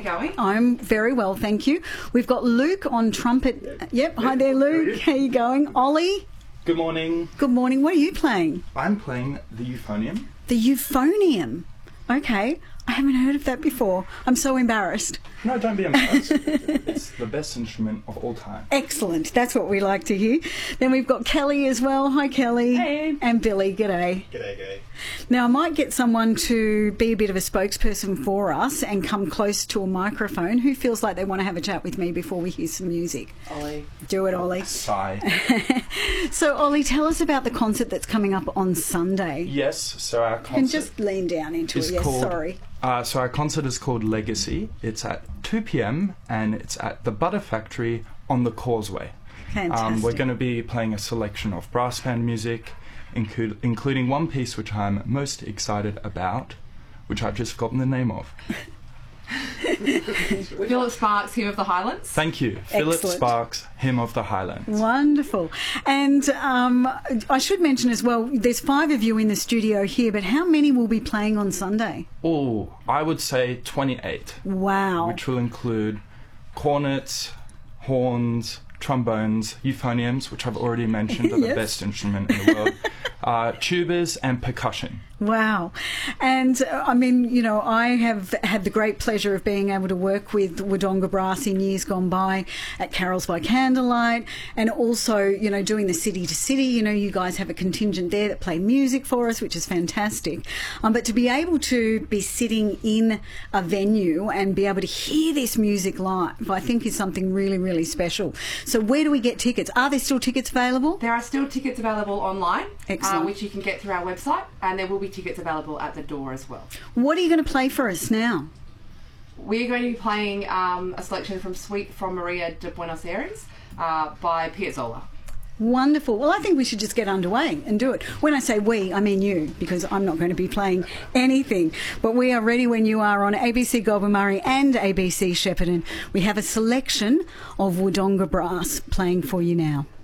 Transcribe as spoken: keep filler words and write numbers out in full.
going? I'm very well, thank you. We've got Luke on trumpet. Yep, yep. Hi there, Luke. How are you going? Ollie? Good morning. Good morning. What are you playing? I'm playing the euphonium. The euphonium? Okay. I haven't heard of that before. I'm so embarrassed. No, don't be embarrassed. It's the best instrument of all time. Excellent. That's what we like to hear. Then we've got Kelly as well. Hi, Kelly. Hey. And Billy. G'day. G'day, g'day. Now, I might get someone to be a bit of a spokesperson for us and come close to a microphone. Who feels like they want to have a chat with me before we hear some music? Ollie. Do it, Ollie. Sigh. So, Ollie, tell us about the concert that's coming up on Sunday. Yes, so our concert And just lean down into is it. Yes, called, sorry. Uh, so our concert is called Legacy. It's at two p.m. and it's at the Butter Factory on the Causeway. Fantastic. Um, we're going to be playing a selection of brass band music, include, including one piece which I'm most excited about, which I've just forgotten the name of. Philip Sparks, Hymn of the Highlands. Thank you. Philip Excellent. Sparks, Hymn of the Highlands. Wonderful. And um, I should mention as well, there's five of you in the studio here, but how many will be playing on Sunday? Oh, I would say twenty-eight, Wow. which will include cornets, horns, trombones, euphoniums, which I've already mentioned are the Yes. best instrument in the world, uh, tubas and percussion. Wow. And uh, I mean, you know, I have had the great pleasure of being able to work with Wodonga Brass in years gone by at Carols by Candlelight, and also, you know, doing the City to City. You know, you guys have a contingent there that play music for us, which is fantastic. Um, but to be able to be sitting in a venue and be able to hear this music live, I think is something really, really special. So where do we get tickets? Are there still tickets available? There are still tickets available online, Excellent. uh, which you can get through our website, and there will be tickets available at the door as well. What are you going to play for us now? We're going to be playing um, a selection from Suite from Maria de Buenos Aires uh, by Piazzolla. Wonderful. Well, I think we should just get underway and do it. When I say we, I mean you, because I'm not going to be playing anything. But we are ready when you are on A B C Goulburn Murray and A B C Shepparton. We have a selection of Wodonga Brass playing for you now.